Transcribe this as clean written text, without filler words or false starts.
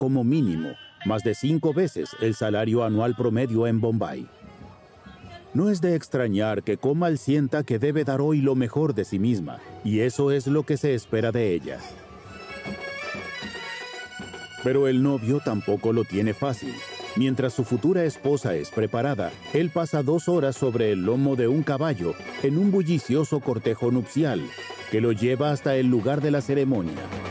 como mínimo, más de 5 veces el salario anual promedio en Bombay. No es de extrañar que Komal sienta que debe dar hoy lo mejor de sí misma, y eso es lo que se espera de ella. Pero el novio tampoco lo tiene fácil. Mientras su futura esposa es preparada, él pasa 2 horas sobre el lomo de un caballo en un bullicioso cortejo nupcial que lo lleva hasta el lugar de la ceremonia.